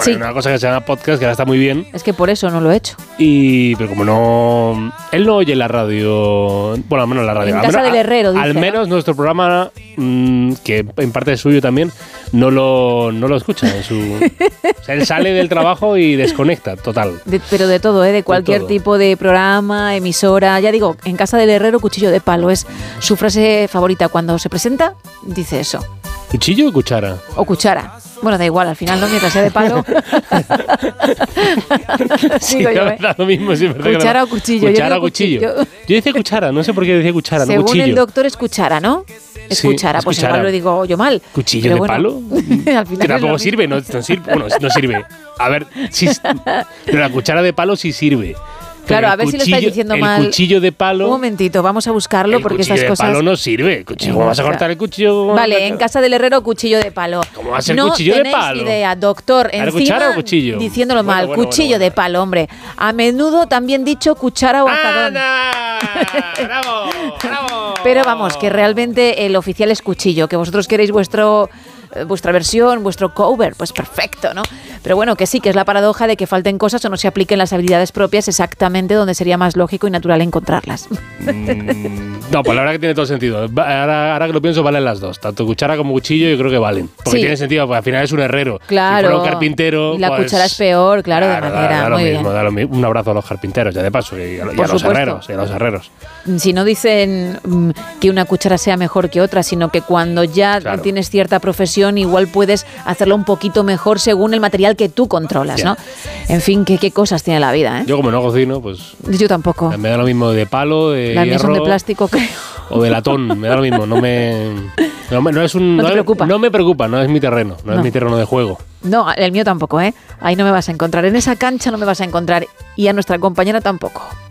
Bueno, hay una cosa que se llama podcast, que ahora está muy bien. Es que por eso no lo he hecho. Pero como no... Él no oye la radio... Bueno, al menos la radio. En casa del herrero, dice, al menos nuestro programa, que en parte es suyo también, no lo escucha. O sea, él sale del trabajo y desconecta, total. Pero de todo, de cualquier tipo de programa, emisora. Ya digo, en casa del herrero, cuchillo de palo. Es su frase favorita. Cuando se presenta, dice eso. ¿Cuchillo o cuchara? O cuchara. Bueno, da igual, al final no, mientras sea de palo. Sí, Digo yo, da lo mismo. Sí, cuchara o cuchillo. Cuchara o cuchillo. Yo decía cuchara, no sé por qué decía cuchara, Según no cuchillo. el doctor es cuchara, ¿no? Es Sí, cuchara, es pues cuchara. igual lo digo yo mal. ¿Cuchillo Pero de bueno, palo? al final Que tampoco es lo sirve, no sirve. Bueno, no sirve. A ver, sí, pero la cuchara de palo sí sirve. Claro, a ver si lo estáis diciendo mal. El cuchillo de palo... Un momentito, vamos a buscarlo porque estas cosas... El cuchillo de palo no sirve. ¿Cómo vas a cortar el cuchillo? Vale, en casa del herrero, cuchillo de palo. ¿Cómo va a ser no cuchillo de palo? No tenéis idea, doctor. ¿Era Encima, cuchara o cuchillo? Diciéndolo mal, Bueno. cuchillo de palo, hombre. A menudo también dicho cuchara o azadón. ¡Ana! ¡Bravo! ¡Bravo! Pero vamos, que realmente el oficial es cuchillo, que vosotros queréis vuestra versión, vuestro cover, pues perfecto, ¿no? Pero bueno, que sí, que es la paradoja de que falten cosas o no se apliquen las habilidades propias exactamente donde sería más lógico y natural encontrarlas. No, pues la verdad que tiene todo sentido. Ahora que lo pienso, valen las dos. Tanto cuchara como cuchillo yo creo que valen. Porque tiene sentido, porque al final es un herrero. Claro. Si fuera un carpintero... Y la pues, cuchara es peor, claro, de manera. Da lo muy mismo, bien. da lo mismo. Un abrazo a los carpinteros, ya de paso, y a Por los supuesto. herreros. Si no dicen que una cuchara sea mejor que otra, sino que cuando ya tienes cierta profesión, igual puedes hacerlo un poquito mejor según el material que tú controlas, ¿no? En fin, qué cosas tiene la vida, ¿eh? Yo como no cocino, pues... Yo tampoco. Me da lo mismo de palo, de Las mías son de hierro, plástico, creo. o de latón, me da lo mismo. No te preocupa. No me preocupa, no es mi terreno, no es mi terreno de juego. No, el mío tampoco, ¿eh? Ahí no me vas a encontrar. En esa cancha no me vas a encontrar. Y a nuestra compañera tampoco.